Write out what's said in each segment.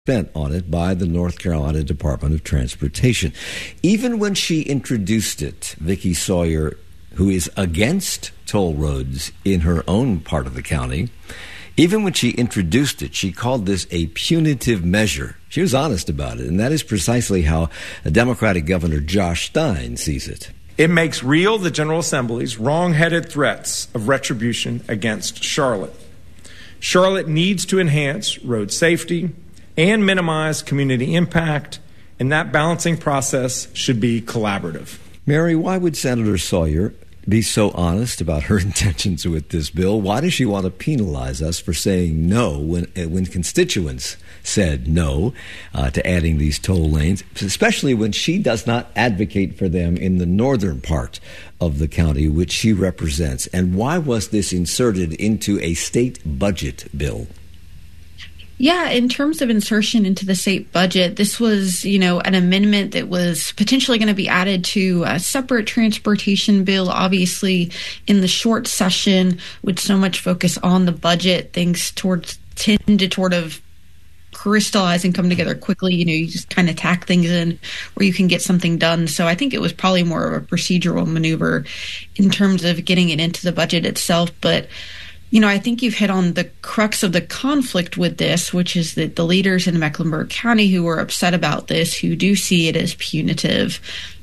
spent on it by the North Carolina Department of Transportation. Even when she introduced it, Vicki Sawyer, who is against toll roads in her own part of the county, even when she introduced it, she called this a punitive measure. She was honest about it, and that is precisely how Democratic Governor Josh Stein sees it. It makes real the General Assembly's wrong-headed threats of retribution against Charlotte. Charlotte needs to enhance road safety and minimize community impact, and that balancing process should be collaborative. Mary, why would Senator Sawyer be so honest about her intentions with this bill? Why does she want to penalize us for saying no when constituents said no to adding these toll lanes, especially when she does not advocate for them in the northern part of the county which she represents? And why was this inserted into a state budget bill? Yeah, in terms of insertion into the state budget, this was, an amendment that was potentially going to be added to a separate transportation bill. Obviously, in the short session, with so much focus on the budget, things tend to sort of crystallize and come together quickly. You just kind of tack things in where you can get something done. So I think it was probably more of a procedural maneuver in terms of getting it into the budget itself. But I think you've hit on the crux of the conflict with this, which is that the leaders in Mecklenburg County who are upset about this, who do see it as punitive,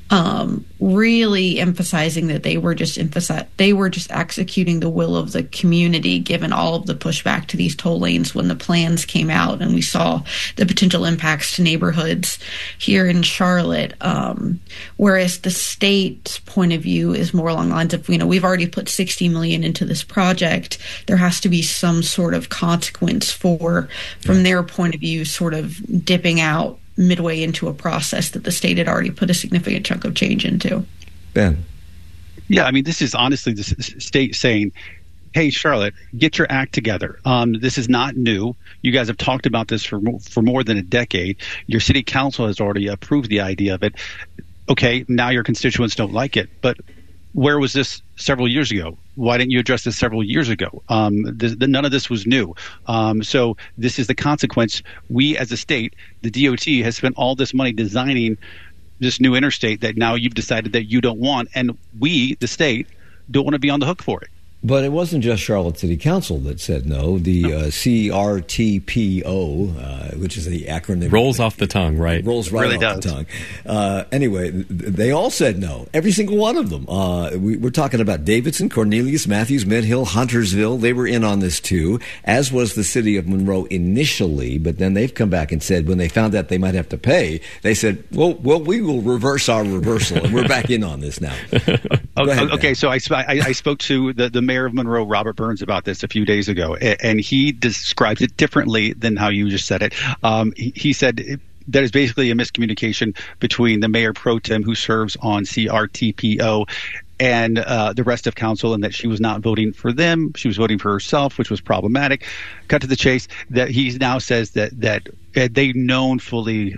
really emphasizing that they were just executing the will of the community, given all of the pushback to these toll lanes when the plans came out and we saw the potential impacts to neighborhoods here in Charlotte. Whereas the state's point of view is more along the lines of, we've already put $60 million into this project. There has to be some sort of consequence from their point of view, sort of dipping out midway into a process that the state had already put a significant chunk of change into. Ben. Yeah, this is honestly the state saying, hey, Charlotte, get your act together. This is not new. You guys have talked about this for more than a decade. Your city council has already approved the idea of it. Okay, now your constituents don't like it, but where was this several years ago? Why didn't you address this several years ago? None of this was new. So this is the consequence. We as a state, the DOT has spent all this money designing this new interstate that now you've decided that you don't want. And we, the state, don't want to be on the hook for it. But it wasn't just Charlotte City Council that said no. The CRTPO, which is the acronym. Rolls off the tongue, right? Rolls right really off does. the tongue. Anyway, they all said no. Every single one of them. We're talking about Davidson, Cornelius, Matthews, Midhill, Huntersville. They were in on this too, as was the city of Monroe initially. But then they've come back and said when they found out they might have to pay, they said, well, we will reverse our reversal. And we're back in on this now. Okay, so I spoke to the mayor of Monroe, Robert Burns, about this a few days ago, and he describes it differently than how you just said it. He said that is basically a miscommunication between the mayor pro tem who serves on CRTPO and the rest of council, and that she was not voting for them. She was voting for herself, which was problematic. Cut to the chase, that he now says that they've known fully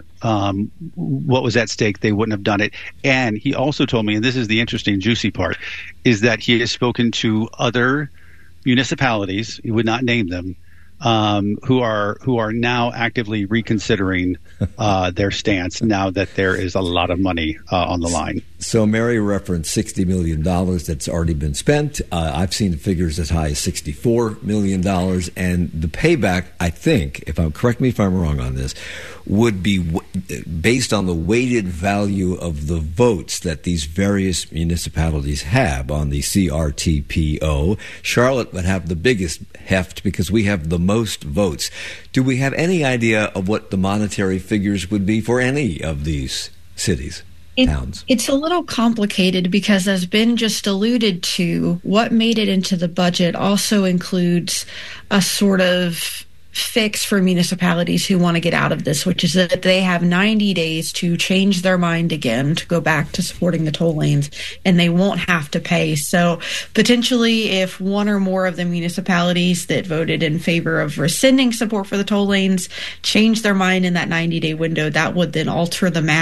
what was at stake, they wouldn't have done it. And he also told me, and this is the interesting, juicy part, is that he has spoken to other municipalities, he would not name them, who are now actively reconsidering their stance now that there is a lot of money on the line. So Mary referenced $60 million that's already been spent. I've seen figures as high as $64 million. And the payback, I think, correct me if I'm wrong on this, would be based on the weighted value of the votes that these various municipalities have on the CRTPO. Charlotte would have the biggest heft because we have the most votes. Do we have any idea of what the monetary figures would be for any of these cities? Towns. It's a little complicated because, as Ben just alluded to, what made it into the budget also includes a sort of fix for municipalities who want to get out of this, which is that they have 90 days to change their mind again, to go back to supporting the toll lanes, and they won't have to pay. So potentially, if one or more of the municipalities that voted in favor of rescinding support for the toll lanes change their mind in that 90-day window, that would then alter the math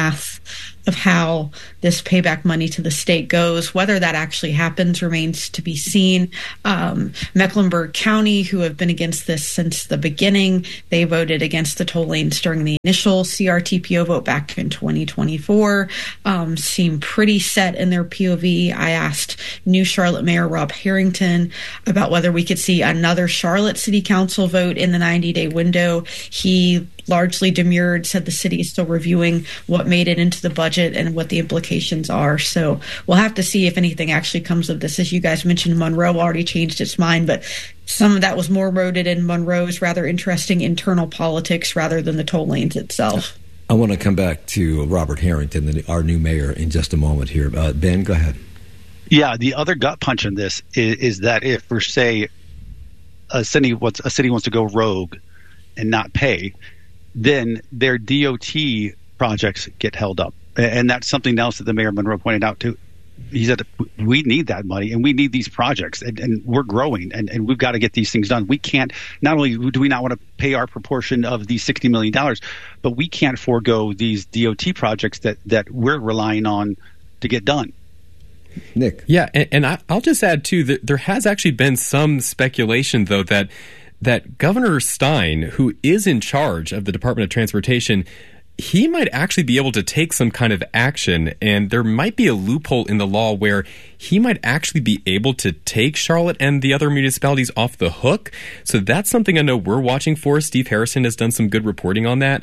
of how this payback money to the state goes. Whether that actually happens remains to be seen. Mecklenburg County, who have been against this since the beginning, they voted against the toll lanes during the initial CRTPO vote back in 2024, seem pretty set in their POV. I asked new Charlotte Mayor Rob Harrington about whether we could see another Charlotte City Council vote in the 90-day window. He largely demurred, said the city is still reviewing what made it into the budget and what the implications are. So we'll have to see if anything actually comes of this. As you guys mentioned, Monroe already changed its mind, but some of that was more rooted in Monroe's rather interesting internal politics rather than the toll lanes itself. I want to come back to Robert Harrington, our new mayor, in just a moment here. Ben, go ahead. Yeah, the other gut punch in this is that if, for say, a city wants to go rogue and not pay, then their DOT projects get held up. And that's something else that the mayor of Monroe pointed out too. He said, we need that money and we need these projects and we're growing and we've got to get these things done. We can't, not only do we not want to pay our proportion of these $60 million, but we can't forego these DOT projects that we're relying on to get done. Nick. Yeah, and I'll just add too that there has actually been some speculation though that Governor Stein, who is in charge of the Department of Transportation, he might actually be able to take some kind of action, and there might be a loophole in the law where he might actually be able to take Charlotte and the other municipalities off the hook. So that's something I know we're watching for. Steve Harrison has done some good reporting on that.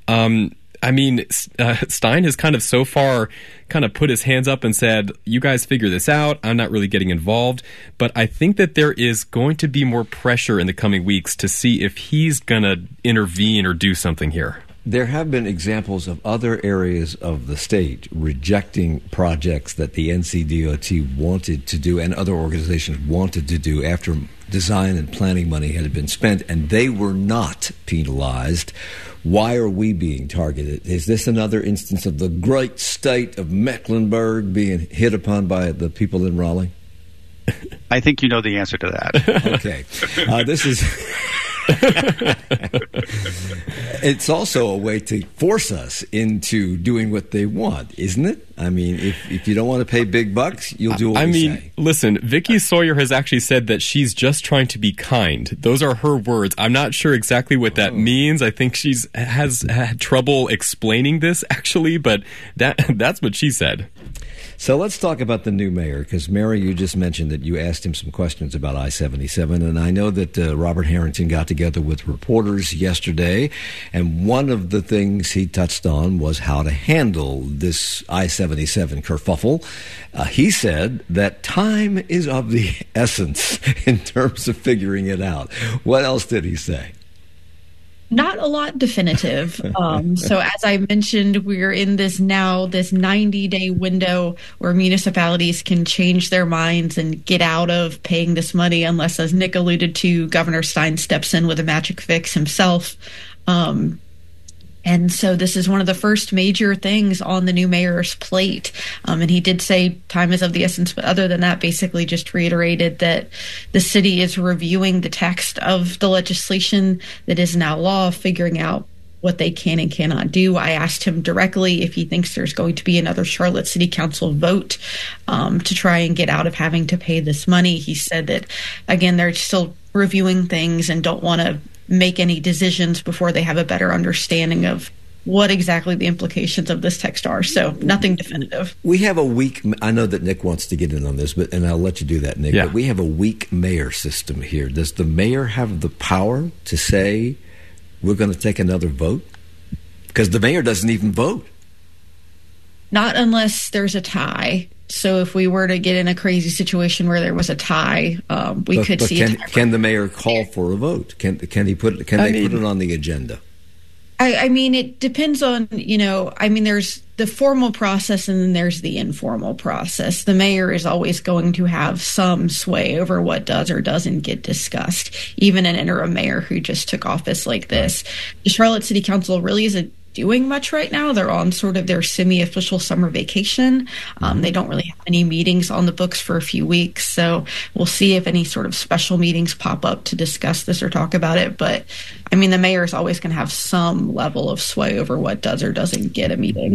Stein has kind of so far kind of put his hands up and said, you guys figure this out. I'm not really getting involved. But I think that there is going to be more pressure in the coming weeks to see if he's going to intervene or do something here. There have been examples of other areas of the state rejecting projects that the NCDOT wanted to do and other organizations wanted to do after design and planning money had been spent, and they were not penalized. Why are we being targeted? Is this another instance of the great state of Mecklenburg being hit upon by the people in Raleigh? I think you know the answer to that. Okay. This is... It's also a way to force us into doing what they want, isn't it? I mean, if you don't want to pay big bucks, you'll do what we say. Listen, Vicky Sawyer has actually said that she's just trying to be kind. Those are her words. I'm not sure exactly what that means. I think has had trouble explaining this, actually, but that's what she said. So let's talk about the new mayor, because, Mary, you just mentioned that you asked him some questions about I-77, and I know that Robert Harrington got together with reporters yesterday, and one of the things he touched on was how to handle this I-77 kerfuffle. He said that time is of the essence in terms of figuring it out. What else did he say? Not a lot definitive. So as I mentioned, we're in this 90-day window where municipalities can change their minds and get out of paying this money unless, as Nick alluded to, Governor Stein steps in with a magic fix himself. And so this is one of the first major things on the new mayor's plate. And he did say time is of the essence, but other than that, basically just reiterated that the city is reviewing the text of the legislation that is now law, figuring out what they can and cannot do. I asked him directly if he thinks there's going to be another Charlotte City Council vote to try and get out of having to pay this money. He said that, again, they're still reviewing things and don't want to make any decisions before they have a better understanding of what exactly the implications of this text are. So nothing definitive. We have a weak, I know that Nick wants to get in on this, and I'll let you do that, Nick, but we have a weak mayor system here. Does the mayor have the power to say, we're going to take another vote? Because the mayor doesn't even vote. Not unless there's a tie. So if we were to get in a crazy situation where there was a tie, we could see. Can the mayor call for a vote? Can they put it on the agenda? I mean, it depends on, there's the formal process and then there's the informal process. The mayor is always going to have some sway over what does or doesn't get discussed, even an interim mayor who just took office like this. The Charlotte City Council really isn't doing much right now. They're on sort of their semi-official summer vacation. They don't really have any meetings on the books for a few weeks. So we'll see if any sort of special meetings pop up to discuss this or talk about it. But I mean, the mayor is always going to have some level of sway over what does or doesn't get a meeting.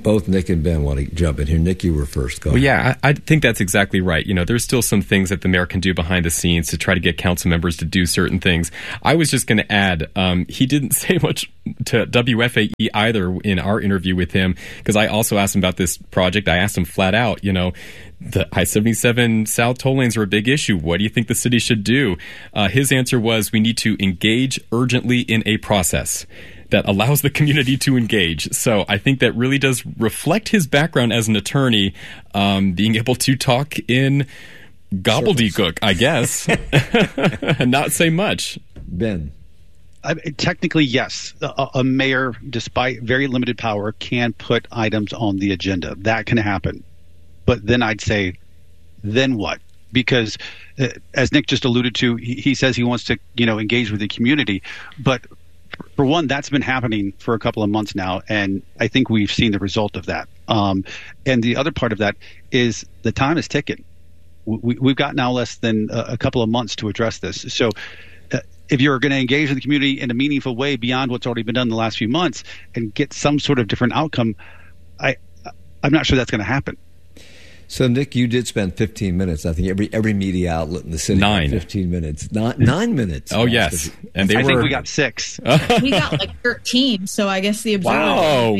Both Nick and Ben want to jump in here. Nick, you were first. Go ahead. Well, yeah, I think that's exactly right. There's still some things that the mayor can do behind the scenes to try to get council members to do certain things. I was just going to add, he didn't say much to WFAE either in our interview with him, because I also asked him about this project. I asked him flat out, the I-77 South toll lanes are a big issue. What do you think the city should do? His answer was, we need to engage urgently in a process that allows the community to engage. So I think that really does reflect his background as an attorney, being able to talk in gobbledygook, I guess, and not say much. Ben. Technically, yes. A mayor, despite very limited power, can put items on the agenda. That can happen. But then I'd say, then what? Because as Nick just alluded to, he says he wants to, engage with the community. But for one, that's been happening for a couple of months now, and I think we've seen the result of that. And the other part of that is the time is ticking. We've got now less than a couple of months to address this. So if you're going to engage with the community in a meaningful way beyond what's already been done in the last few months and get some sort of different outcome, I'm not sure that's going to happen. So, Nick, you did spend 15 minutes. I think every media outlet in the city. 9. 15 minutes. 9 minutes. Oh, yes. And I think we got 6. We got like 13, so I guess the Observer. Wow,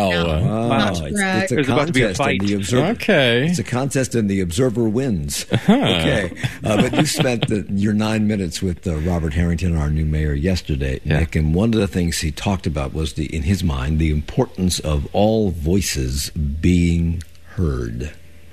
it's a about to be a fight. The Observer, okay. It's a contest and the Observer wins. Okay. But you spent your 9 minutes with Robert Harrington, our new mayor, yesterday, Nick, and one of the things he talked about was, in his mind, the importance of all voices being heard.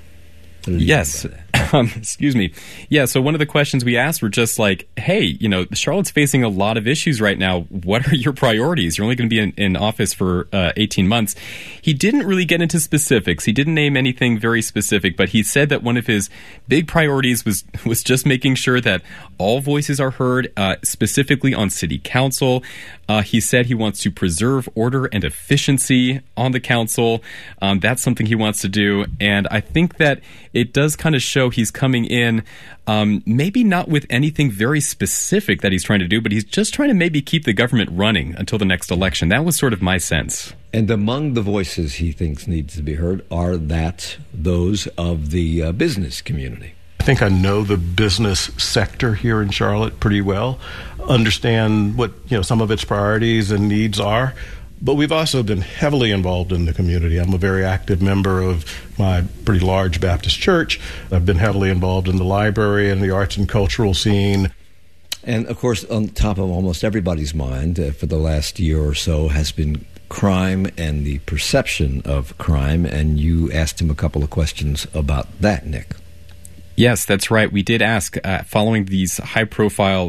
Yes. Excuse me. Yeah, so one of the questions we asked were just like, hey, Charlotte's facing a lot of issues right now. What are your priorities? You're only going to be in office for 18 months. He didn't really get into specifics. He didn't name anything very specific, but he said that one of his big priorities was just making sure that all voices are heard, specifically on city council. He said he wants to preserve order and efficiency on the council. That's something he wants to do. And I think that it does kind of show he's coming in, maybe not with anything very specific that he's trying to do, but he's just trying to maybe keep the government running until the next election. That was sort of my sense. And among the voices he thinks needs to be heard are those of the business community. I think I know the business sector here in Charlotte pretty well, understand what some of its priorities and needs are, but we've also been heavily involved in the community. I'm a very active member of my pretty large Baptist church. I've been heavily involved in the library and the arts and cultural scene. And, of course, on top of almost everybody's mind for the last year or so has been crime and the perception of crime, and you asked him a couple of questions about that, Nick. Yes, that's right. We did ask, following these high profile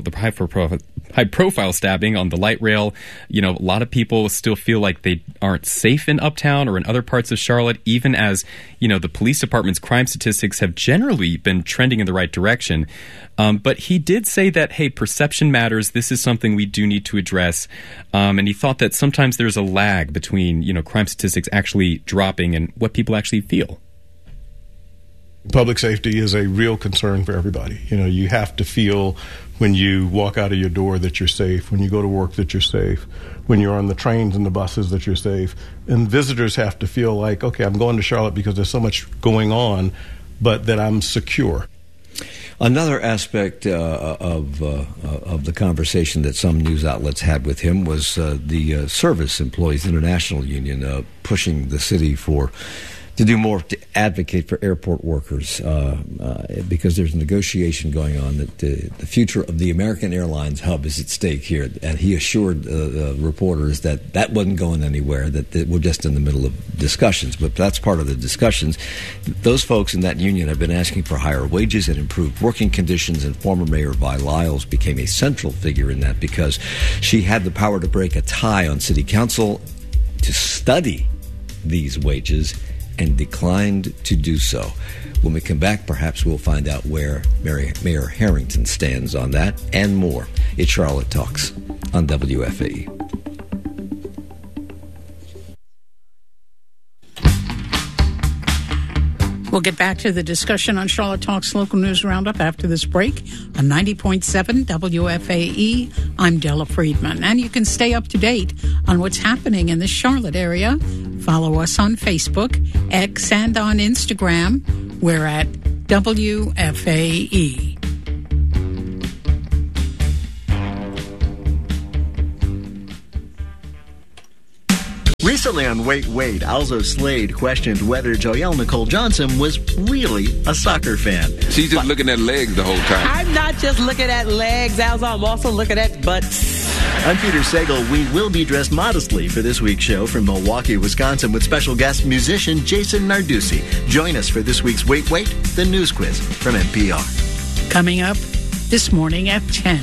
stabbing on the light rail, a lot of people still feel like they aren't safe in Uptown or in other parts of Charlotte, even as, the police department's crime statistics have generally been trending in the right direction. But he did say that, hey, perception matters. This is something we do need to address. And he thought that sometimes there's a lag between, crime statistics actually dropping and what people actually feel. Public safety is a real concern for everybody. You have to feel when you walk out of your door that you're safe, when you go to work that you're safe, when you're on the trains and the buses that you're safe. And visitors have to feel like, okay, I'm going to Charlotte because there's so much going on, but that I'm secure. Another aspect of the conversation that some news outlets had with him was the Service Employees International Union pushing the city to do more to advocate for airport workers because there's a negotiation going on that the future of the American Airlines hub is at stake here. And he assured reporters that wasn't going anywhere, that we're just in the middle of discussions. But that's part of the discussions. Those folks in that union have been asking for higher wages and improved working conditions, and former Mayor Vi Lyles became a central figure in that because she had the power to break a tie on city council to study these wages and declined to do so. When we come back, perhaps we'll find out where Mayor Harrington stands on that and more. It's Charlotte Talks on WFAE. We'll get back to the discussion on Charlotte Talk's Local News Roundup after this break on 90.7 WFAE. I'm Della Friedman, and you can stay up to date on what's happening in the Charlotte area. Follow us on Facebook, X, and on Instagram. We're at WFAE. Recently on Wait, Alzo Slade questioned whether Joelle Nicole Johnson was really a soccer fan. She's just looking at legs the whole time. I'm not just looking at legs, Alzo. I'm also looking at butts. I'm Peter Sagal. We will be dressed modestly for this week's show from Milwaukee, Wisconsin, with special guest musician Jason Narducci. Join us for this week's Wait, the news quiz from NPR. Coming up this morning at 10.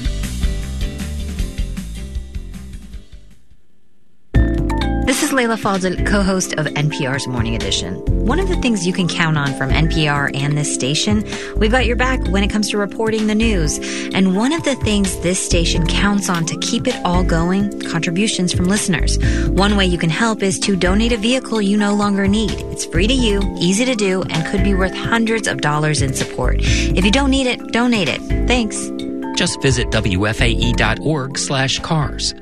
This is Leila Fadel, co-host of NPR's Morning Edition. One of the things you can count on from NPR and this station, we've got your back when it comes to reporting the news. And one of the things this station counts on to keep it all going, contributions from listeners. One way you can help is to donate a vehicle you no longer need. It's free to you, easy to do, and could be worth hundreds of dollars in support. If you don't need it, donate it. Thanks. Just visit WFAE.org/cars.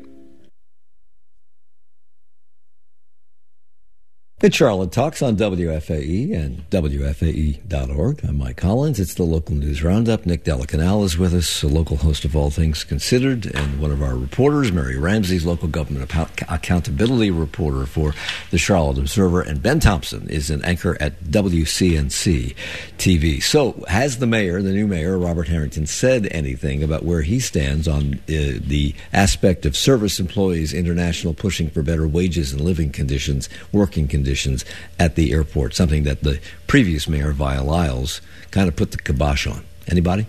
It's Charlotte Talks on WFAE and WFAE.org. I'm Mike Collins. It's the local news roundup. Nick Delacanal is with us, a local host of All Things Considered, and one of our reporters, Mary Ramsey's local government accountability reporter for the Charlotte Observer, and Ben Thompson is an anchor at WCNC TV. So, has the mayor, the new mayor, Robert Harrington, said anything about where he stands on the aspect of Service Employees International pushing for better wages and living conditions, working conditions at the airport, something that the previous mayor, Vi Lyles, kind of put the kibosh on? Anybody?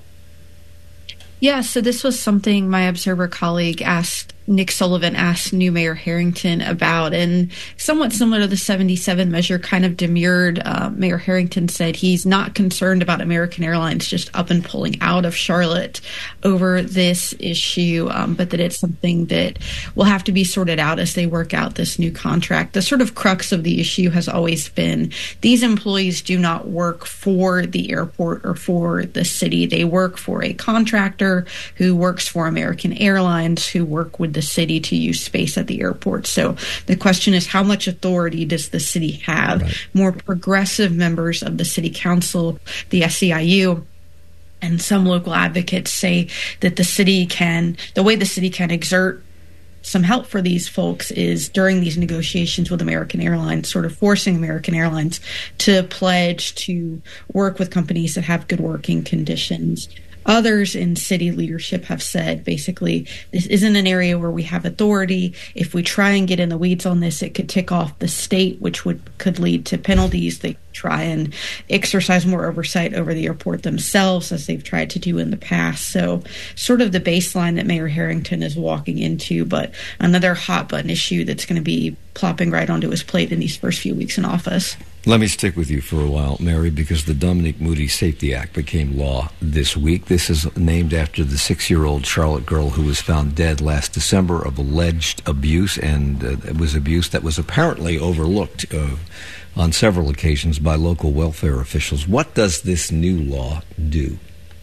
Yeah, so this was something my Observer colleague Nick Sullivan asked new Mayor Harrington about, and somewhat similar to the 77 measure, kind of demurred. Mayor Harrington said he's not concerned about American Airlines just up and pulling out of Charlotte over this issue, but that it's something that will have to be sorted out as they work out this new contract. The sort of crux of the issue has always been these employees do not work for the airport or for the city. They work for a contractor who works for American Airlines, who work with the city to use space at the airport. So the question is, how much authority does the city have? Right. More progressive members of the city council, the SEIU, and some local advocates say that the way the city can exert some help for these folks is during these negotiations with American Airlines, sort of forcing American Airlines to pledge to work with companies that have good working conditions. Others in city leadership have said, basically, this isn't an area where we have authority. If we try and get in the weeds on this, it could tick off the state, which could lead to penalties. They try and exercise more oversight over the airport themselves, as they've tried to do in the past. So sort of the baseline that Mayor Harrington is walking into, but another hot button issue that's going to be plopping right onto his plate in these first few weeks in office. Let me stick with you for a while, Mary, because the Dominique Moody Safety Act became law this week. This is named after the 6-year-old Charlotte girl who was found dead last December of alleged abuse, and it was abuse that was apparently overlooked on several occasions by local welfare officials. What does this new law do?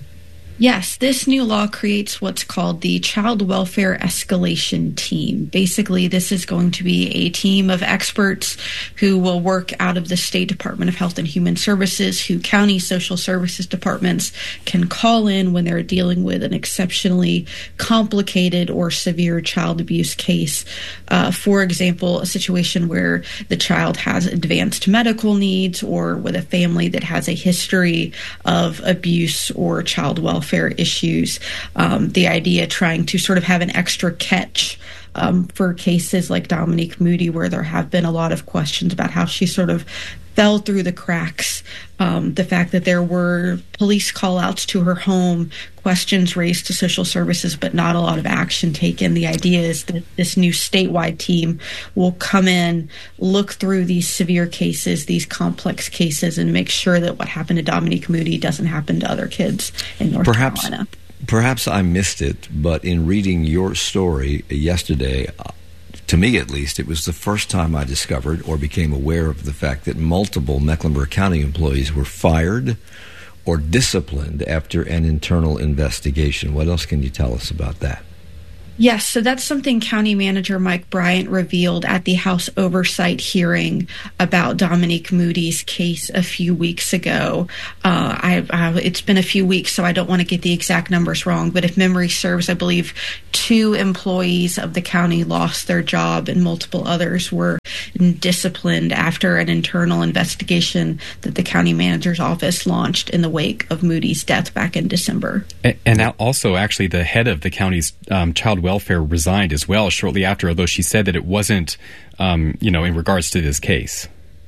Yes, this new law creates what's called the Child Welfare Escalation Team. Basically, this is going to be a team of experts who will work out of the State Department of Health and Human Services, who county social services departments can call in when they're dealing with an exceptionally complicated or severe child abuse case. For example, a situation where the child has advanced medical needs, or with a family that has a history of abuse or child welfare issues. The idea trying to sort of have an extra catch for cases like Dominique Moody, where there have been a lot of questions about how she sort of fell through the cracks. The fact that there were police call-outs to her home, questions raised to social services, but not a lot of action taken. The idea is that this new statewide team will come in, look through these severe cases, these complex cases, and make sure that what happened to Dominique Moody doesn't happen to other kids in North Carolina. Perhaps I missed it, but in reading your story yesterday, to me at least, it was the first time I discovered or became aware of the fact that multiple Mecklenburg County employees were fired or disciplined after an internal investigation. What else can you tell us about that? Yes, so that's something County Manager Mike Bryant revealed at the House Oversight hearing about Dominique Moody's case a few weeks ago. It's been a few weeks, so I don't want to get the exact numbers wrong, but if memory serves, I believe 2 employees of the county lost their job and multiple others were disciplined after an internal investigation that the county manager's office launched in the wake of Moody's death back in December. And now also, actually, the head of the county's child welfare resigned as well shortly after, although she said that it wasn't, in regards to this case.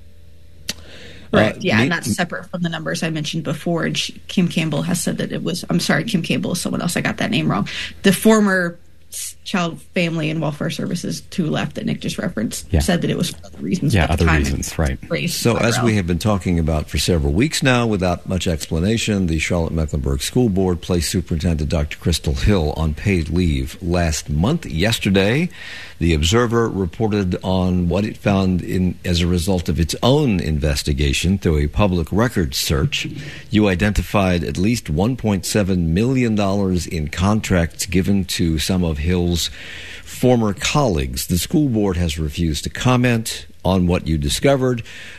Right. And that's separate from the numbers I mentioned before. And Kim Campbell has said that it was, I'm sorry, Kim Campbell is someone else. I got that name wrong. The former Child, Family, and Welfare Services who left that Nick just referenced said that it was for other reasons. Yeah, other reasons, right. So as we have been talking about for several weeks now, without much explanation, the Charlotte-Mecklenburg School Board placed Superintendent Dr. Crystal Hill on paid leave last month. Yesterday, the Observer reported on what it found as a result of its own investigation through a public records search. You identified at least $1.7 million in contracts given to some of Hill's former colleagues. The school board has refused to comment on what you discovered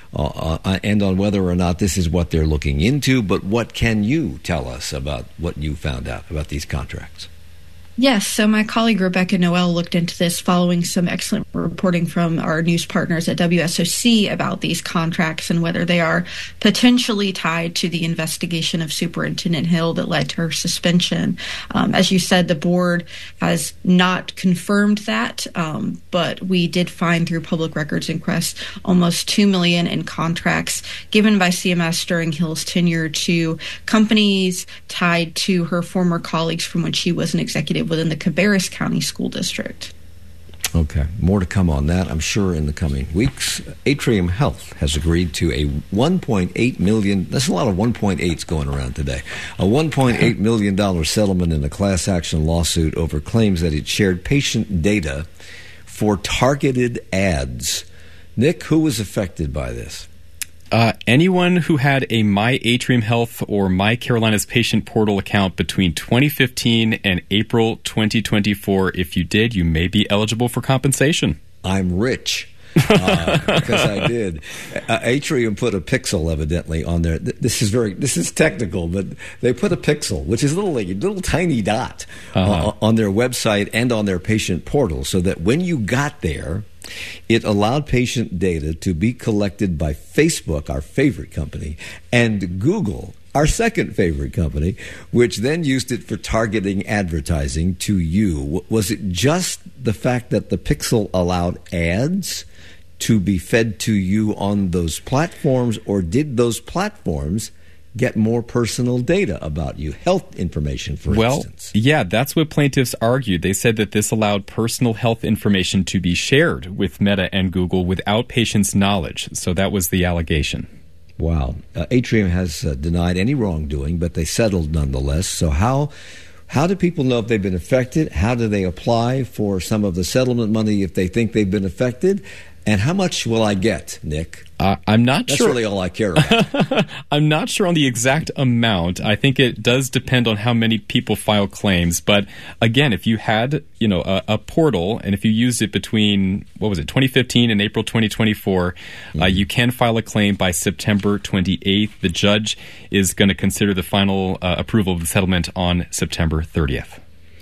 and on whether or not this is what they're looking into. But what can you tell us about what you found out about these contracts? Yes, so my colleague Rebecca Noel looked into this following some excellent reporting from our news partners at WSOC about these contracts and whether they are potentially tied to the investigation of Superintendent Hill that led to her suspension. As you said, the board has not confirmed that, but we did find through public records inquests almost $2 million in contracts given by CMS during Hill's tenure to companies tied to her former colleagues from when she was an executive within the Cabarrus County School District. Okay, more to come on that, I'm sure, in the coming weeks. Atrium Health has agreed to a $1.8 million, that's a lot of 1.8s going around today, a $1.8 million settlement in a class action lawsuit over claims that it shared patient data for targeted ads. Nick, who was affected by this? Anyone who had a My Atrium Health or My Carolinas Patient Portal account between 2015 and April 2024. If you did, you may be eligible for compensation. I'm rich. Because I did. Atrium put a pixel evidently on there. This is technical, but they put a pixel, which is a little tiny dot on their website and on their patient portal, so that when you got there, it allowed patient data to be collected by Facebook, our favorite company, and Google, our second favorite company, which then used it for targeting advertising to you. Was it just the fact that the pixel allowed ads to be fed to you on those platforms, or did those platforms get more personal data about you, health information, for instance? Well, yeah, that's what plaintiffs argued. They said that this allowed personal health information to be shared with Meta and Google without patients' knowledge. So that was the allegation. Wow. Atrium has denied any wrongdoing, but they settled nonetheless. So how do people know if they've been affected? How do they apply for some of the settlement money if they think they've been affected? And how much will I get, Nick? I'm not sure. That's really all I care about. I'm not sure on the exact amount. I think it does depend on how many people file claims. But again, if you had, a portal, and if you used it between, 2015 and April 2024, you can file a claim by September 28th. The judge is going to consider the final approval of the settlement on September 30th.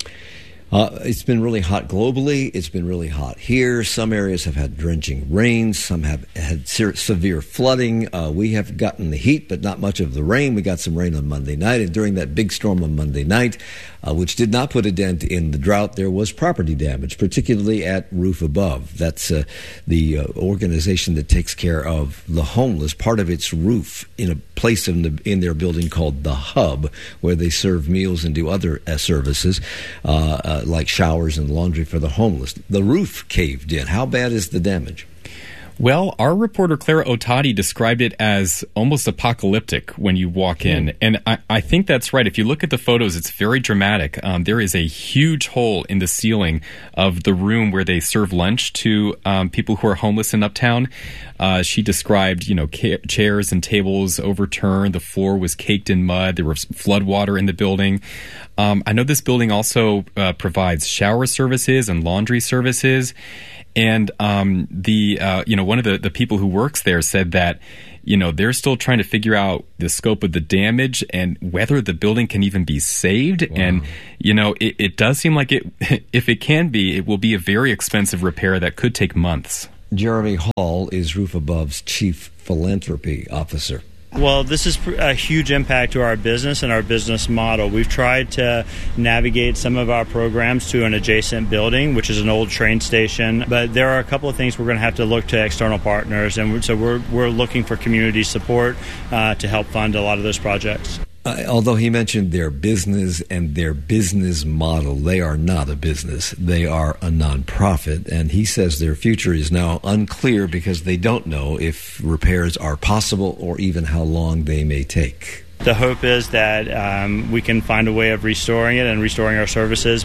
It's been really hot globally. It's been really hot here. Some areas have had drenching rains. Some have had severe flooding. We have gotten the heat, but not much of the rain. We got some rain on Monday night. And during that big storm on Monday night, which did not put a dent in the drought, there was property damage, particularly at Roof Above. That's the organization that takes care of the homeless. Part of its roof in a place in their building called The Hub, where they serve meals and do other services, like showers and laundry for the homeless. The roof caved in. How bad is the damage? Well, our reporter Clara Otadi described it as almost apocalyptic when you walk in. And I think that's right. If you look at the photos, it's very dramatic. There is a huge hole in the ceiling of the room where they serve lunch to people who are homeless in Uptown. She described, chairs and tables overturned. The floor was caked in mud. There was flood water in the building. I know this building also provides shower services and laundry services. And one of the people who works there said that, they're still trying to figure out the scope of the damage and whether the building can even be saved. Wow. And, it does seem like if it can be, it will be a very expensive repair that could take months. Jeremy Hall is Roof Above's chief philanthropy officer. Well, this is a huge impact to our business and our business model. We've tried to navigate some of our programs to an adjacent building, which is an old train station. But there are a couple of things we're going to have to look to external partners, and so we're looking for community support to help fund a lot of those projects. Although he mentioned their business and their business model, they are not a business. They are a nonprofit, and he says their future is now unclear because they don't know if repairs are possible or even how long they may take. The hope is that we can find a way of restoring it and restoring our services.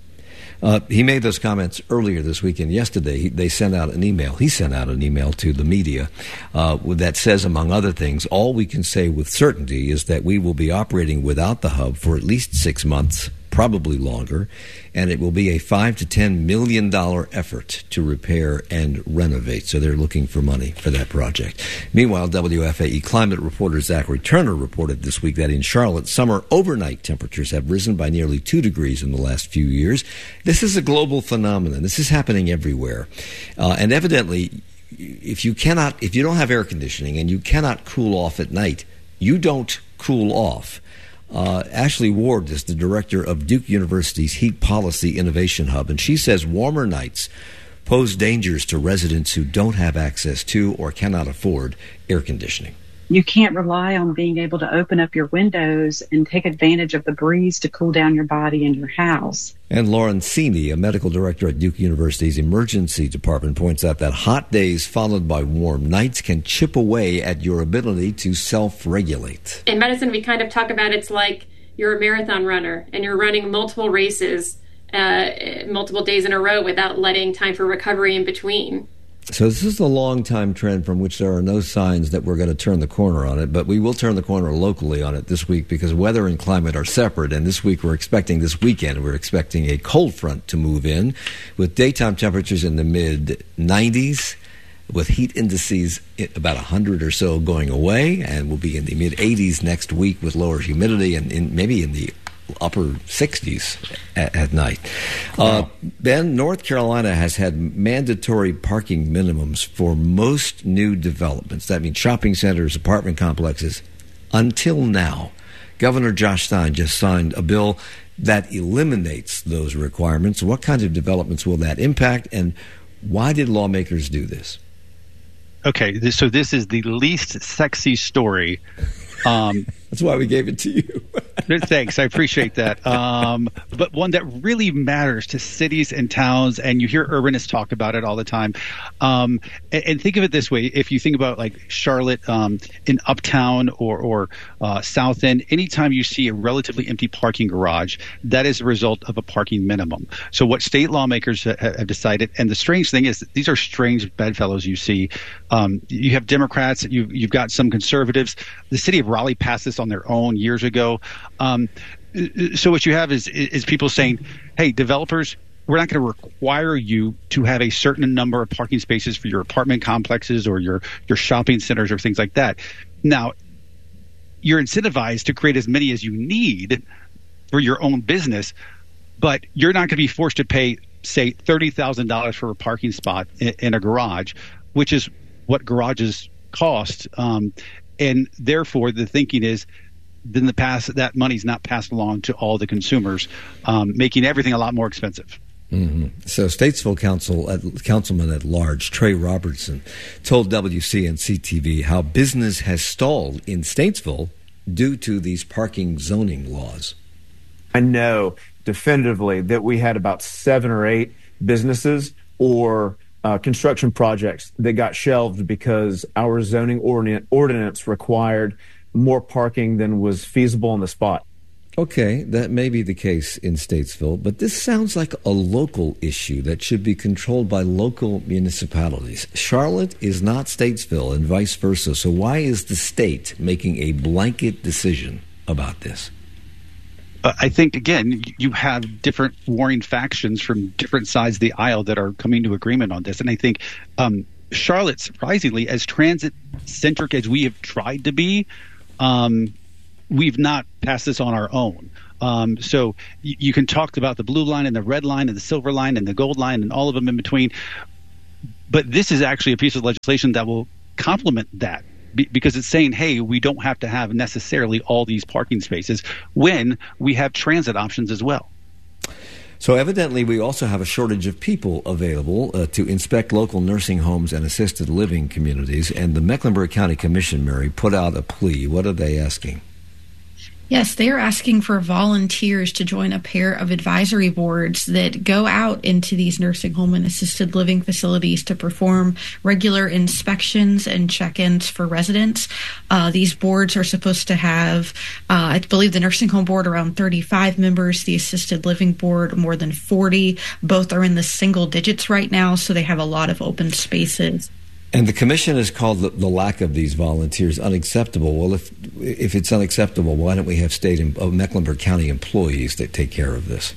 He made those comments earlier this week, and yesterday they sent out an email. He sent out an email to the media that says, among other things, all we can say with certainty is that we will be operating without the hub for at least 6 months, probably longer, and it will be a $5 to $10 million effort to repair and renovate. So they're looking for money for that project. Meanwhile, WFAE climate reporter Zachary Turner reported this week that in Charlotte, summer overnight temperatures have risen by nearly 2 degrees in the last few years. This is a global phenomenon. This is happening everywhere. And evidently, if you don't have air conditioning and you cannot cool off at night, you don't cool off. Ashley Ward is the director of Duke University's Heat Policy Innovation Hub, and she says warmer nights pose dangers to residents who don't have access to or cannot afford air conditioning. You can't rely on being able to open up your windows and take advantage of the breeze to cool down your body and your house. And Lauren Seeney, a medical director at Duke University's emergency department, points out that hot days followed by warm nights can chip away at your ability to self-regulate. In medicine, we kind of talk about it's like you're a marathon runner and you're running multiple races, multiple days in a row without letting time for recovery in between. So this is a long-time trend from which there are no signs that we're going to turn the corner on it, but we will turn the corner locally on it this week because weather and climate are separate, and this weekend we're expecting a cold front to move in with daytime temperatures in the mid-90s, with heat indices about 100 or so going away, and we'll be in the mid-80s next week with lower humidity and maybe in the upper 60s at night. Wow. Ben, North Carolina has had mandatory parking minimums for most new developments. That means shopping centers, apartment complexes, until now. Governor Josh Stein just signed a bill that eliminates those requirements. What kinds of developments will that impact, and why did lawmakers do this? Okay, so this is the least sexy story. That's why we gave it to you. Thanks, I appreciate that. But one that really matters to cities and towns, and you hear urbanists talk about it all the time. And think of it this way: if you think about like Charlotte, in Uptown or South End, anytime you see a relatively empty parking garage, that is a result of a parking minimum. So what state lawmakers have decided, and the strange thing is, these are strange bedfellows you see. You have Democrats, you've got some conservatives. The city of Raleigh passed this on their own years ago. So what you have is people saying, hey, developers, we're not going to require you to have a certain number of parking spaces for your apartment complexes or your shopping centers or things like that. Now, you're incentivized to create as many as you need for your own business, but you're not going to be forced to pay, say, $30,000 for a parking spot in a garage, which is what garages cost. And therefore, the thinking is, then that money's not passed along to all the consumers, making everything a lot more expensive. Mm-hmm. So Statesville Councilman at Large Trey Robertson told WCNC-TV how business has stalled in Statesville due to these parking zoning laws. I know definitively that we had about 7 or 8 businesses or construction projects that got shelved because our zoning ordinance required more parking than was feasible on the spot. Okay, that may be the case in Statesville, but this sounds like a local issue that should be controlled by local municipalities. Charlotte is not Statesville and vice versa, so why is the state making a blanket decision about this? I think, again, you have different warring factions from different sides of the aisle that are coming to agreement on this. And I think Charlotte, surprisingly, as transit-centric as we have tried to be, we've not passed this on our own. So you can talk about the blue line and the red line and the silver line and the gold line and all of them in between. But this is actually a piece of legislation that will complement that. Because it's saying, hey, we don't have to have necessarily all these parking spaces when we have transit options as well. So evidently we also have a shortage of people available to inspect local nursing homes and assisted living communities. And the Mecklenburg County Commission, Mary, put out a plea. What are they asking? Yes, they are asking for volunteers to join a pair of advisory boards that go out into these nursing home and assisted living facilities to perform regular inspections and check-ins for residents. These boards are supposed to have, I believe, the nursing home board around 35 members, the assisted living board more than 40. Both are in the single digits right now, so they have a lot of open spaces. And the commission has called the lack of these volunteers unacceptable. Well, if it's unacceptable, why don't we have state and Mecklenburg County employees that take care of this?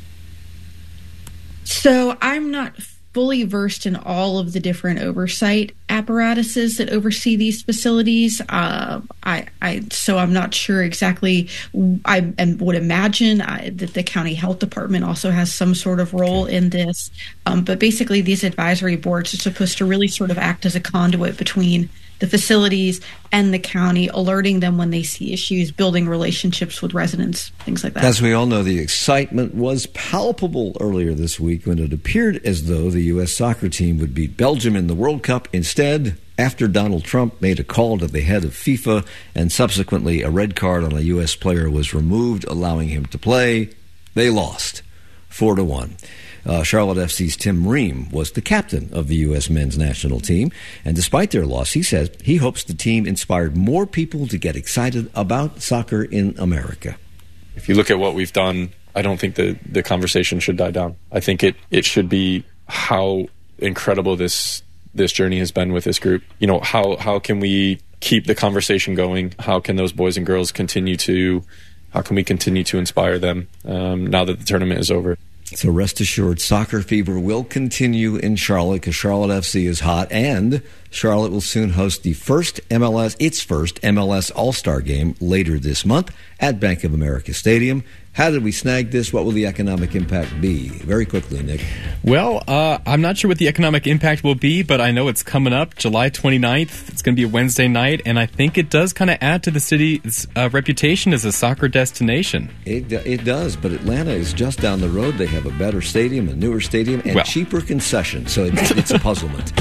So I'm not fully versed in all of the different oversight apparatuses that oversee these facilities. So I'm not sure exactly. I would imagine that the county health department also has some sort of role in this. But basically, these advisory boards are supposed to really sort of act as a conduit between the facilities and the county, alerting them when they see issues, building relationships with residents, things like that. As we all know, the excitement was palpable earlier this week when it appeared as though the U.S. soccer team would beat Belgium in the World Cup. Instead, after Donald Trump made a call to the head of FIFA and subsequently a red card on a U.S. player was removed, allowing him to play, they lost 4-1. Charlotte FC's Tim Ream was the captain of the U.S. men's national team, and despite their loss, he says he hopes the team inspired more people to get excited about soccer in America. If you look at what we've done, I don't think the conversation should die down. I think it should be how incredible this journey has been with this group. You know, how can we keep the conversation going? How can those boys and girls continue to inspire them now that the tournament is over? So rest assured, soccer fever will continue in Charlotte because Charlotte FC is hot, and Charlotte will soon host its first MLS All-Star game later this month at Bank of America Stadium. How did we snag this? What will the economic impact be? Very quickly, Nick. Well, I'm not sure what the economic impact will be, but I know it's coming up July 29th. It's going to be a Wednesday night, and I think it does kind of add to the city's reputation as a soccer destination. It does, but Atlanta is just down the road. They have a better stadium, a newer stadium, and cheaper concessions, so it's a puzzlement.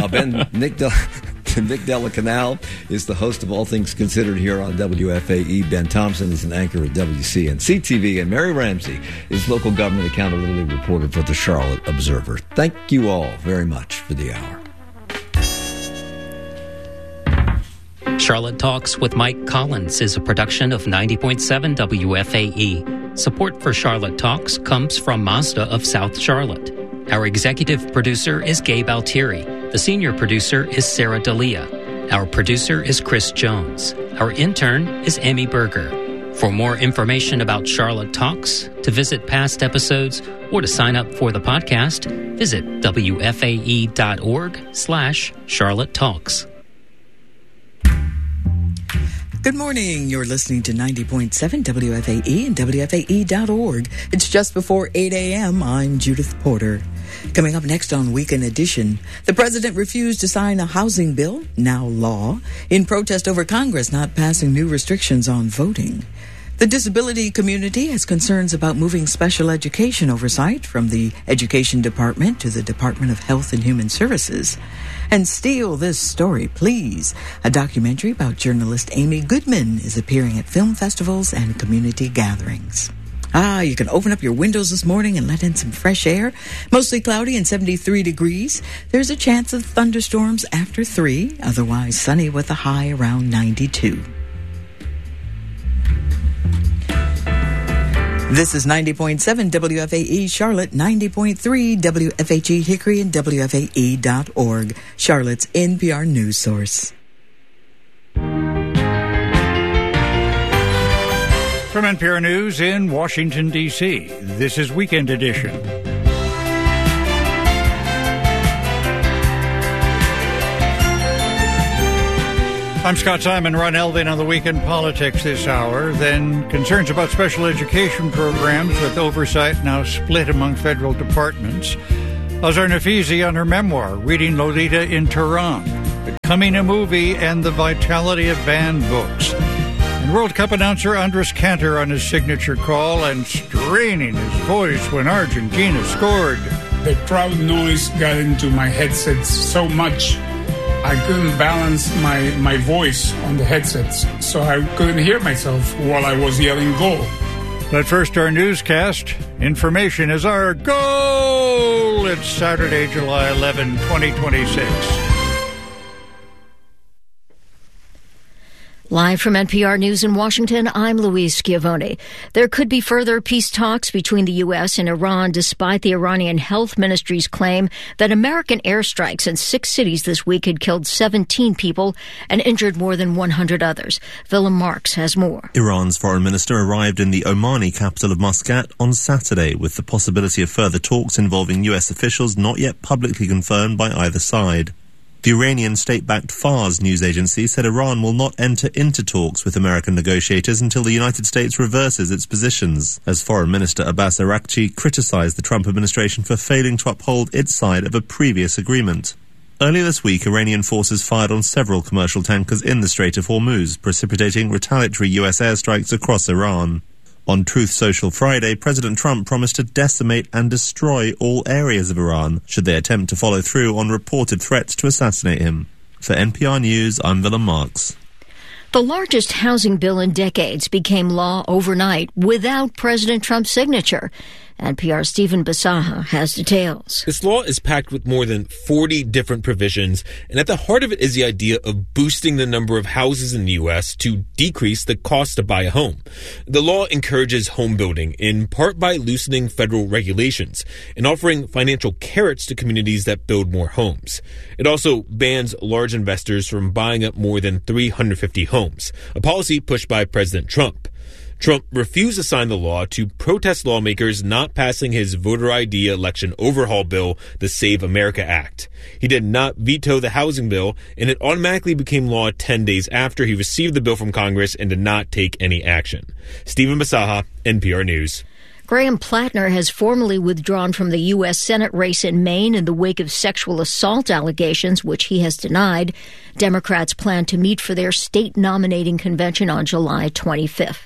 Nick Della Canal is the host of All Things Considered here on WFAE. Ben Thompson is an anchor at WCNC TV, and Mary Ramsey is local government accountability reporter for the Charlotte Observer. Thank you all very much for the hour. Charlotte Talks with Mike Collins is a production of 90.7 WFAE. Support for Charlotte Talks comes from Mazda of South Charlotte. Our executive producer is Gabe Altieri. The senior producer is Sarah D'Elia. Our producer is Chris Jones. Our intern is Emmy Berger. For more information about Charlotte Talks, to visit past episodes, or to sign up for the podcast, visit wfae.org/Charlotte Talks. Good morning. You're listening to 90.7 WFAE and WFAE.org. It's just before 8 a.m. I'm Judith Porter. Coming up next on Weekend Edition, the president refused to sign a housing bill, now law, in protest over Congress not passing new restrictions on voting. The disability community has concerns about moving special education oversight from the Education Department to the Department of Health and Human Services. And Steal This Story, Please, a documentary about journalist Amy Goodman, is appearing at film festivals and community gatherings. You can open up your windows this morning and let in some fresh air. Mostly cloudy and 73 degrees. There's a chance of thunderstorms after 3. Otherwise sunny with a high around 92. This is 90.7 WFAE Charlotte, 90.3 WFHE Hickory, and WFAE.org, Charlotte's NPR news source. From NPR News in Washington, D.C., this is Weekend Edition. I'm Scott Simon. Ron Elvin on the Weekend Politics this hour. Then concerns about special education programs with oversight now split among federal departments. Azar Nafizi on her memoir, Reading Lolita in Tehran, Becoming a Movie, and the Vitality of Banned Books. And World Cup announcer Andres Cantor on his signature call and straining his voice when Argentina scored. The crowd noise got into my headsets so much I couldn't balance my voice on the headsets, so I couldn't hear myself while I was yelling goal. But first, our newscast. Information is our goal. It's Saturday, July 11, 2026. Live from NPR News in Washington, I'm Louise Schiavone. There could be further peace talks between the U.S. and Iran despite the Iranian Health Ministry's claim that American airstrikes in 6 cities this week had killed 17 people and injured more than 100 others. Willem Marks has more. Iran's foreign minister arrived in the Omani capital of Muscat on Saturday with the possibility of further talks involving U.S. officials not yet publicly confirmed by either side. The Iranian state-backed Fars news agency said Iran will not enter into talks with American negotiators until the United States reverses its positions, as Foreign Minister Abbas Araghchi criticized the Trump administration for failing to uphold its side of a previous agreement. Earlier this week, Iranian forces fired on several commercial tankers in the Strait of Hormuz, precipitating retaliatory U.S. airstrikes across Iran. On Truth Social Friday, President Trump promised to decimate and destroy all areas of Iran should they attempt to follow through on reported threats to assassinate him. For NPR News, I'm Willem Marks. The largest housing bill in decades became law overnight without President Trump's signature. NPR's Stephen Basaha has details. This law is packed with more than 40 different provisions, and at the heart of it is the idea of boosting the number of houses in the U.S. to decrease the cost to buy a home. The law encourages home building, in part by loosening federal regulations and offering financial carrots to communities that build more homes. It also bans large investors from buying up more than 350 homes, a policy pushed by President Trump. Trump refused to sign the law to protest lawmakers not passing his voter ID election overhaul bill, the Save America Act. He did not veto the housing bill, and it automatically became law 10 days after he received the bill from Congress and did not take any action. Stephen Basaha, NPR News. Graham Plattner has formally withdrawn from the U.S. Senate race in Maine in the wake of sexual assault allegations, which he has denied. Democrats plan to meet for their state nominating convention on July 25th.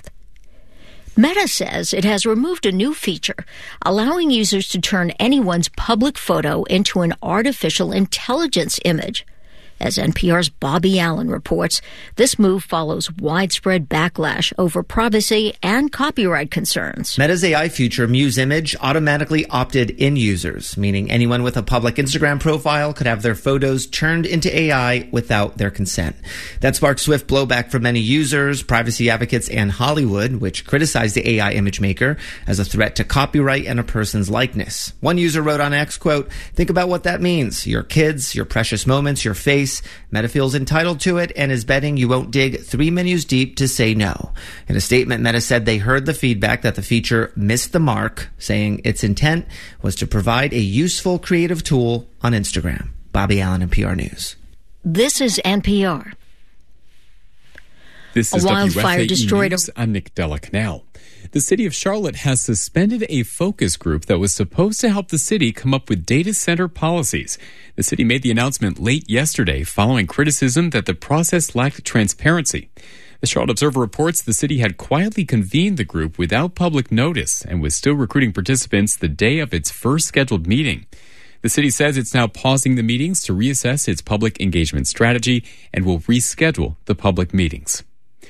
Meta says it has removed a new feature, allowing users to turn anyone's public photo into an artificial intelligence image. As NPR's Bobby Allen reports, this move follows widespread backlash over privacy and copyright concerns. Meta's AI feature, Muse Image, automatically opted in users, meaning anyone with a public Instagram profile could have their photos turned into AI without their consent. That sparked swift blowback from many users, privacy advocates, and Hollywood, which criticized the AI image maker as a threat to copyright and a person's likeness. One user wrote on X, quote, "Think about what that means. Your kids, your precious moments, your face. Meta feels entitled to it and is betting you won't dig 3 menus deep to say no." In a statement, Meta said they heard the feedback that the feature missed the mark, saying its intent was to provide a useful creative tool on Instagram. Bobby Allen, NPR News. This is NPR. This is a wildfire WFAE destroyed News. I'm Nick Della Canal. The city of Charlotte has suspended a focus group that was supposed to help the city come up with data center policies. The city made the announcement late yesterday following criticism that the process lacked transparency. The Charlotte Observer reports the city had quietly convened the group without public notice and was still recruiting participants the day of its first scheduled meeting. The city says it's now pausing the meetings to reassess its public engagement strategy and will reschedule the public meetings.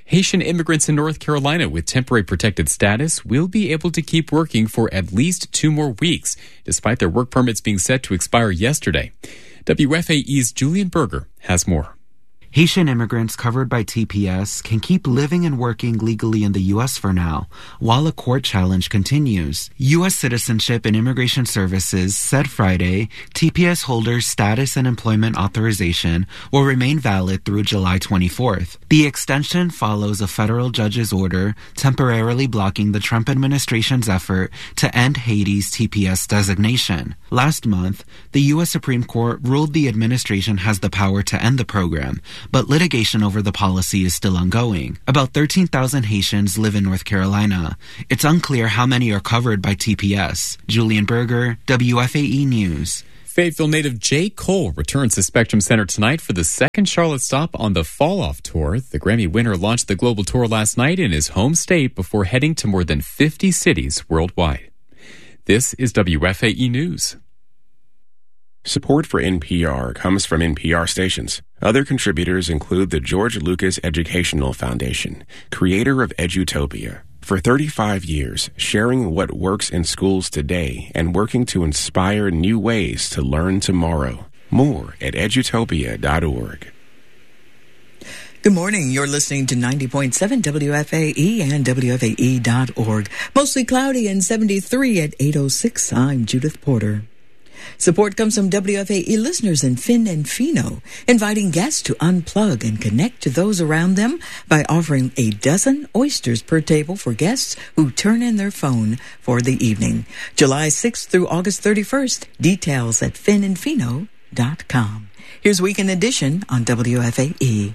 Haitian immigrants in North Carolina with temporary protected status will be able to keep working for at least 2 more weeks, despite their work permits being set to expire yesterday. WFAE's Julian Berger has more. Haitian immigrants covered by TPS can keep living and working legally in the U.S. for now, while a court challenge continues. U.S. Citizenship and Immigration Services said Friday TPS holders' status and employment authorization will remain valid through July 24th. The extension follows a federal judge's order temporarily blocking the Trump administration's effort to end Haiti's TPS designation. Last month, the U.S. Supreme Court ruled the administration has the power to end the program, but litigation over the policy is still ongoing. About 13,000 Haitians live in North Carolina. It's unclear how many are covered by TPS. Julian Berger, WFAE News. Fayetteville native J. Cole returns to Spectrum Center tonight for the second Charlotte stop on the Fall Off Tour. The Grammy winner launched the global tour last night in his home state before heading to more than 50 cities worldwide. This is WFAE News. Support for NPR comes from NPR stations. Other contributors include the George Lucas Educational Foundation, creator of Edutopia. For 35 years, sharing what works in schools today and working to inspire new ways to learn tomorrow. More at edutopia.org. Good morning. You're listening to 90.7 WFAE and WFAE.org. Mostly cloudy and 73 at 8:06. I'm Judith Porter. Support comes from WFAE listeners in Finn and Fino, inviting guests to unplug and connect to those around them by offering a dozen oysters per table for guests who turn in their phone for the evening. July 6th through August 31st. Details at finnandfino.com. Here's Weekend Edition on WFAE.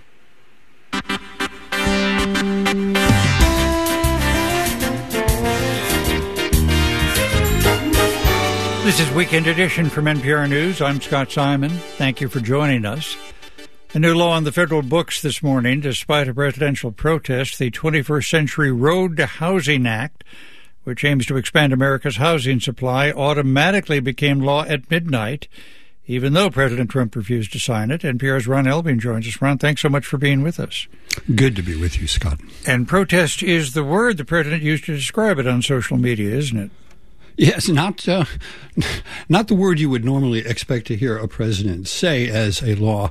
This is Weekend Edition from NPR News. I'm Scott Simon. Thank you for joining us. A new law on the federal books this morning, despite a presidential protest, the 21st Century Road to Housing Act, which aims to expand America's housing supply, automatically became law at midnight, even though President Trump refused to sign it. NPR's Ron Elving joins us. Ron, thanks so much for being with us. Good to be with you, Scott. And protest is the word the president used to describe it on social media, isn't it? Yes, not the word you would normally expect to hear a president say as a law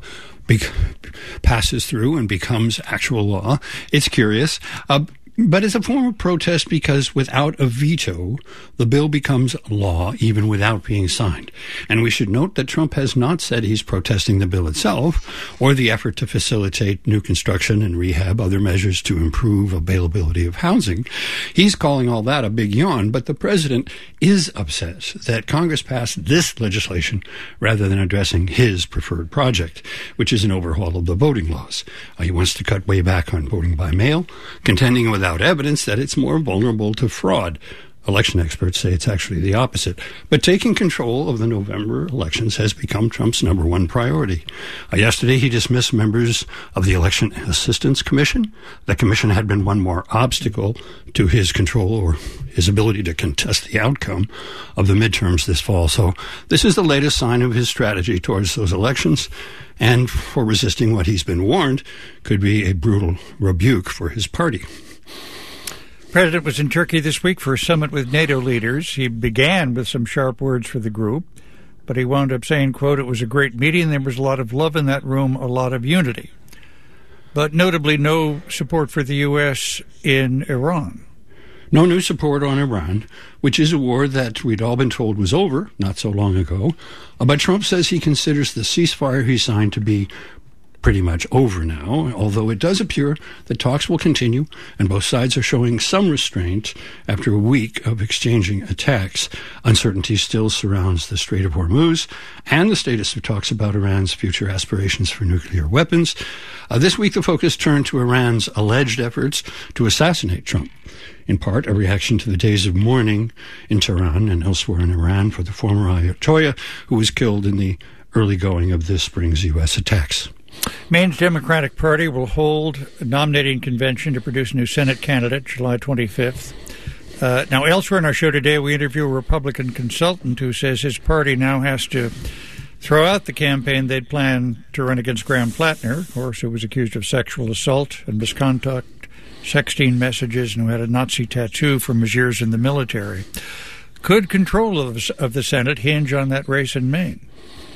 passes through and becomes actual law. It's curious. But it's a form of protest because without a veto, the bill becomes law even without being signed. And we should note that Trump has not said he's protesting the bill itself or the effort to facilitate new construction and rehab, other measures to improve availability of housing. He's calling all that a big yawn, but the president is upset that Congress passed this legislation rather than addressing his preferred project, which is an overhaul of the voting laws. He wants to cut way back on voting by mail, contending without evidence that it's more vulnerable to fraud. Election experts say it's actually the opposite. But taking control of the November elections has become Trump's number one priority. Yesterday, he dismissed members of the Election Assistance Commission. The commission had been one more obstacle to his control or his ability to contest the outcome of the midterms this fall. So this is the latest sign of his strategy towards those elections, and for resisting what he's been warned could be a brutal rebuke for his party. The president was in Turkey this week for a summit with NATO leaders. He began with some sharp words for the group, but he wound up saying, quote, "It was a great meeting. There was a lot of love in that room, a lot of unity." But notably, no support for the U.S. in Iran. No new support on Iran, which is a war that we'd all been told was over not so long ago. But Trump says he considers the ceasefire he signed to be pretty much over now, although it does appear that talks will continue and both sides are showing some restraint after a week of exchanging attacks. Uncertainty still surrounds the Strait of Hormuz and the status of talks about Iran's future aspirations for nuclear weapons. This week, the focus turned to Iran's alleged efforts to assassinate Trump, in part a reaction to the days of mourning in Tehran and elsewhere in Iran for the former Ayatollah who was killed in the early going of this spring's U.S. attacks. Maine's Democratic Party will hold a nominating convention to produce a new Senate candidate July 25th. Now, elsewhere in our show today, we interview a Republican consultant who says his party now has to Throughout the campaign, they'd planned to run against Graham Plattner, of course, who was accused of sexual assault and misconduct, sexting messages, and who had a Nazi tattoo from his years in the military. Could control of the Senate hinge on that race in Maine?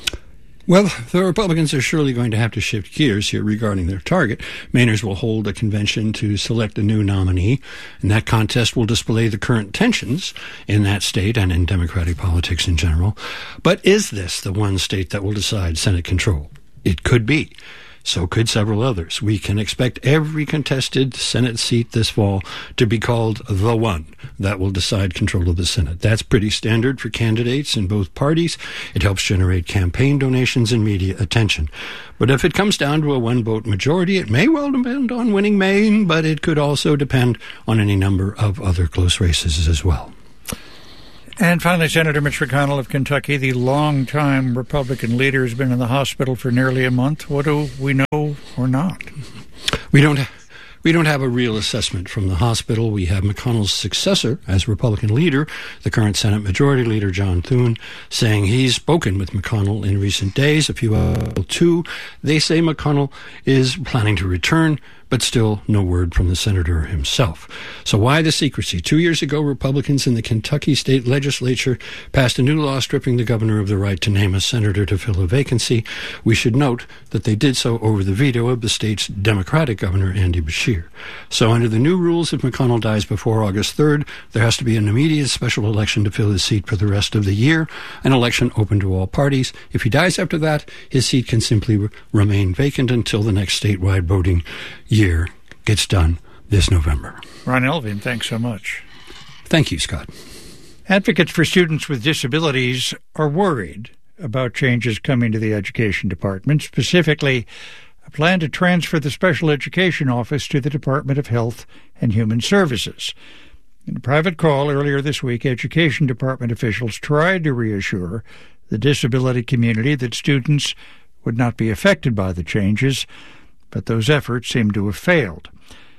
Well, the Republicans are surely going to have to shift gears here regarding their target. Mainers will hold a convention to select a new nominee, and that contest will display the current tensions in that state and in Democratic politics in general. But is this the one state that will decide Senate control? It could be. So could several others. We can expect every contested Senate seat this fall to be called the one that will decide control of the Senate. That's pretty standard for candidates in both parties. It helps generate campaign donations and media attention. But if it comes down to a one-vote majority, it may well depend on winning Maine, but it could also depend on any number of other close races as well. And finally, Senator Mitch McConnell of Kentucky, the longtime Republican leader, has been in the hospital for nearly a month. What do we know or not? We don't have a real assessment from the hospital. We have McConnell's successor as Republican leader, the current Senate Majority Leader John Thune, saying he's spoken with McConnell in recent days. A few too. They say McConnell is planning to return, but still no word from the senator himself. So why the secrecy? 2 years ago, Republicans in the Kentucky state legislature passed a new law stripping the governor of the right to name a senator to fill a vacancy. We should note that they did so over the veto of the state's Democratic governor, Andy Beshear. So under the new rules, if McConnell dies before August 3rd, there has to be an immediate special election to fill his seat for the rest of the year, an election open to all parties. If he dies after that, his seat can simply remain vacant until the next statewide voting year gets done this November. Ron Elving, thanks so much. Thank you, Scott. Advocates for students with disabilities are worried about changes coming to the Education Department, specifically a plan to transfer the Special Education Office to the Department of Health and Human Services. In a private call earlier this week, Education Department officials tried to reassure the disability community that students would not be affected by the changes, but those efforts seem to have failed.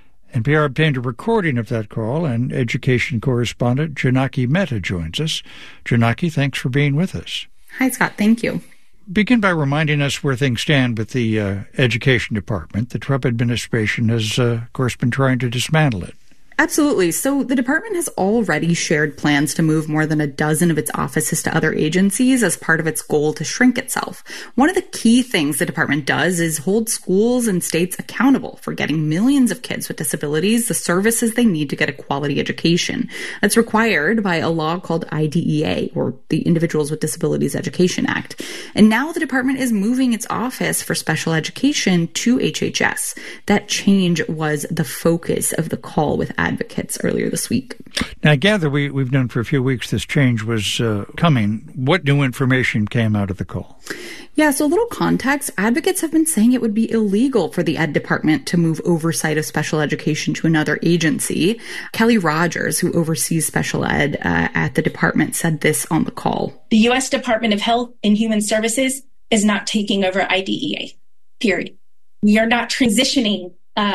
NPR obtained a recording of that call, and education correspondent Janaki Mehta joins us. Janaki, thanks for being with us. Hi, Scott. Thank you. Begin by reminding us where things stand with the Education Department. The Trump administration has, of course, been trying to dismantle it. Absolutely. So the department has already shared plans to move more than a dozen of its offices to other agencies as part of its goal to shrink itself. One of the key things the department does is hold schools and states accountable for getting millions of kids with disabilities the services they need to get a quality education. That's required by a law called IDEA, or the Individuals with Disabilities Education Act. And now the department is moving its office for special education to HHS. That change was the focus of the call with advocates earlier this week. Now, I gather we've known for a few weeks this change was coming. What new information came out of the call? Yeah, so a little context. Advocates have been saying it would be illegal for the Ed Department to move oversight of special education to another agency. Kelly Rogers, who oversees special ed at the department, said this on the call. The U.S. Department of Health and Human Services is not taking over IDEA, period. We are not transitioning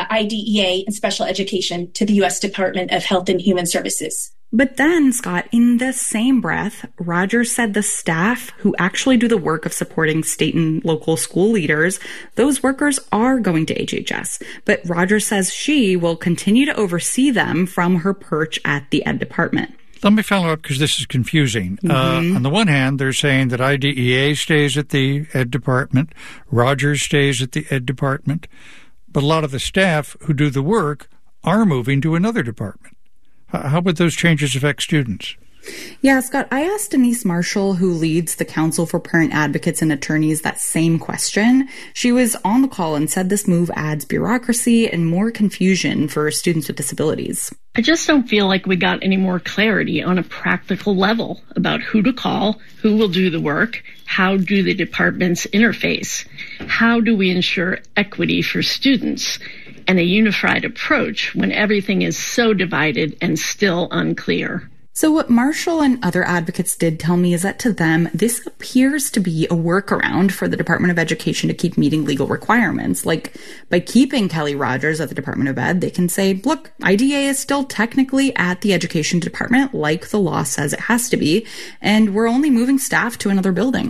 IDEA and special education to the U.S. Department of Health and Human Services. But then, Scott, in the same breath, Rogers said the staff who actually do the work of supporting state and local school leaders, those workers are going to HHS. But Rogers says she will continue to oversee them from her perch at the Ed Department. Let me follow up because this is confusing. On the one hand, they're saying that IDEA stays at the Ed Department, Rogers stays at the Ed Department, but a lot of the staff who do the work are moving to another department. How would those changes affect students? Yeah, Scott, I asked Denise Marshall, who leads the Council for Parent Advocates and Attorneys, that same question. She was on the call and said this move adds bureaucracy and more confusion for students with disabilities. I just don't feel like we got any more clarity on a practical level about who to call, who will do the work, how do the departments interface, how do we ensure equity for students, and a unified approach when everything is so divided and still unclear. So what Marshall and other advocates did tell me is that to them, this appears to be a workaround for the Department of Education to keep meeting legal requirements. Like, by keeping Kelly Rogers at the Department of Ed, they can say, look, IDEA is still technically at the Education Department, like the law says it has to be, and we're only moving staff to another building.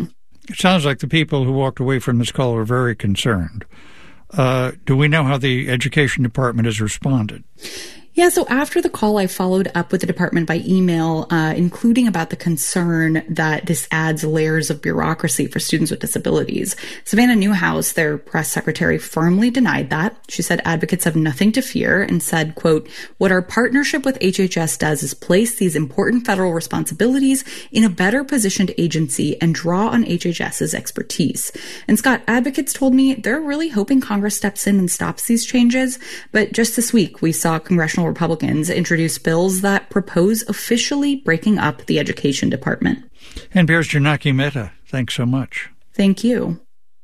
It sounds like the people who walked away from this call are very concerned. Do we know how the Education Department has responded? Yeah, so after the call, I followed up with the department by email, including about the concern that this adds layers of bureaucracy for students with disabilities. Savannah Newhouse, their press secretary, firmly denied that. She said advocates have nothing to fear and said, quote, "What our partnership with HHS does is place these important federal responsibilities in a better positioned agency and draw on HHS's expertise." And Scott, advocates told me they're really hoping Congress steps in and stops these changes. But just this week, we saw congressional Republicans introduce bills that propose officially breaking up the Education Department. NPR's Janaki Mehta, thanks so much. Thank you.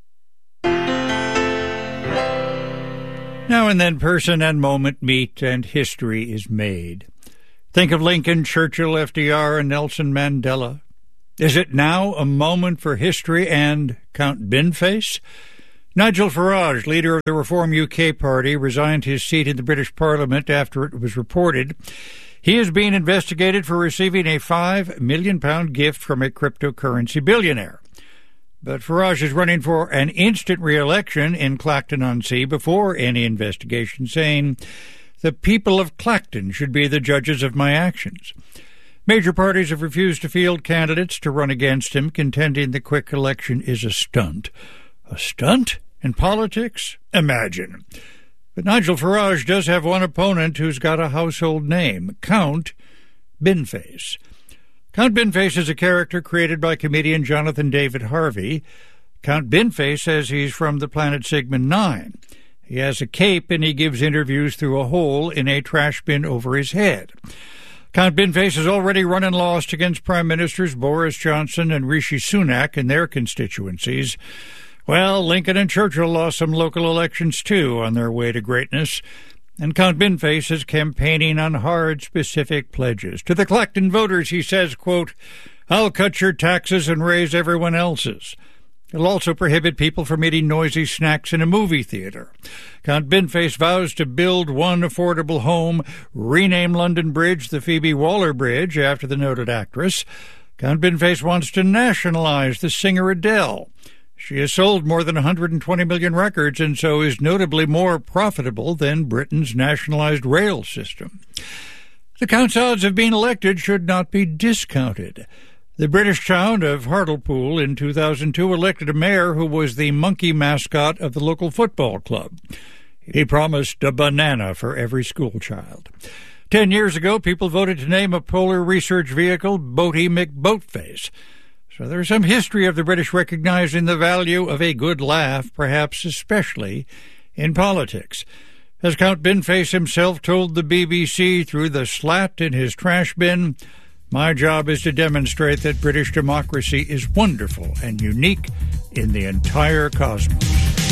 Now and then person and moment meet and history is made. Think of Lincoln, Churchill, FDR, and Nelson Mandela. Is it now a moment for history and Count Binface? Nigel Farage, leader of the Reform UK Party, resigned his seat in the British Parliament after it was reported he is being investigated for receiving a £5 million gift from a cryptocurrency billionaire. But Farage is running for an instant re-election in Clacton-on-Sea before any investigation, saying, "The people of Clacton should be the judges of my actions." Major parties have refused to field candidates to run against him, contending the quick election is a stunt. A stunt in politics? Imagine. But Nigel Farage does have one opponent who's got a household name, Count Binface. Count Binface is a character created by comedian Jonathan David Harvey. Count Binface says he's from the planet Sigmund 9. He has a cape and he gives interviews through a hole in a trash bin over his head. Count Binface has already run and lost against Prime Ministers Boris Johnson and Rishi Sunak in their constituencies. Well, Lincoln and Churchill lost some local elections, too, on their way to greatness. And Count Binface is campaigning on hard, specific pledges. To the Clacton voters, he says, quote, "I'll cut your taxes and raise everyone else's." It'll also prohibit people from eating noisy snacks in a movie theater. Count Binface vows to build one affordable home, rename London Bridge the Phoebe Waller Bridge after the noted actress. Count Binface wants to nationalize the singer Adele. She has sold more than 120 million records and so is notably more profitable than Britain's nationalized rail system. The Count's odds of being elected should not be discounted. The British town of Hartlepool in 2002 elected a mayor who was the monkey mascot of the local football club. He promised a banana for every school child. 10 years ago, people voted to name a polar research vehicle Boaty McBoatface. So there's some history of the British recognizing the value of a good laugh, perhaps especially in politics. As Count Binface himself told the BBC through the slat in his trash bin, "My job is to demonstrate that British democracy is wonderful and unique in the entire cosmos."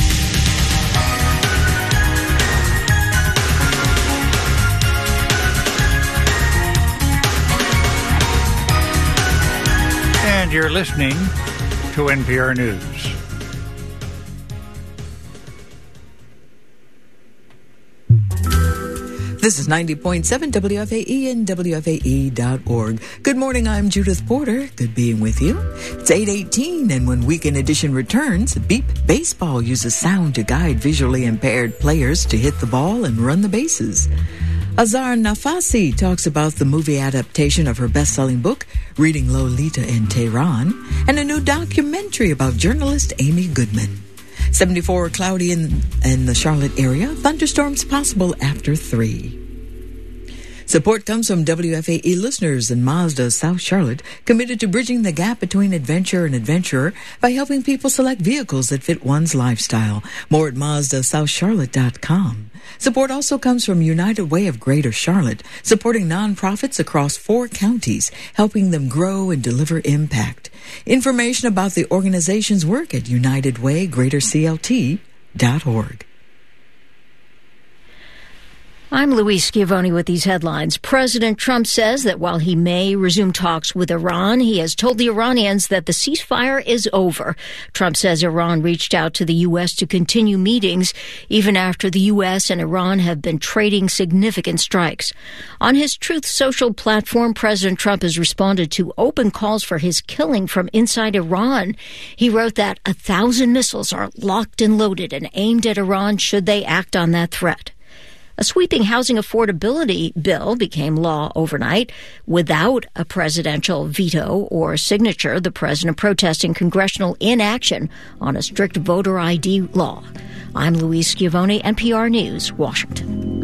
And you're listening to NPR News. This is 90.7 WFAE and WFAE.org. Good morning, I'm Judith Porter. Good being with you. It's 8:18, and when Weekend Edition returns, Beep Baseball uses sound to guide visually impaired players to hit the ball and run the bases. Azar Nafasi talks about the movie adaptation of her best-selling book, Reading Lolita in Tehran, and a new documentary about journalist Amy Goodman. 74 cloudy in the Charlotte area. Thunderstorms possible after 3. Support comes from WFAE listeners in Mazda, South Charlotte, committed to bridging the gap between adventure and adventurer by helping people select vehicles that fit one's lifestyle. More at MazdaSouthCharlotte.com. Support also comes from United Way of Greater Charlotte, supporting nonprofits across 4 counties, helping them grow and deliver impact. Information about the organization's work at UnitedWayGreaterCLT.org. I'm Louise Schiavone with these headlines. President Trump says that while he may resume talks with Iran, he has told the Iranians that the ceasefire is over. Trump says Iran reached out to the U.S. to continue meetings, even after the U.S. and Iran have been trading significant strikes. On his Truth Social platform, President Trump has responded to open calls for his killing from inside Iran. He wrote that 1,000 missiles are locked and loaded and aimed at Iran should they act on that threat. A sweeping housing affordability bill became law overnight without a presidential veto or signature, the president protesting congressional inaction on a strict voter ID law. I'm Louise Schiavone, NPR News, Washington.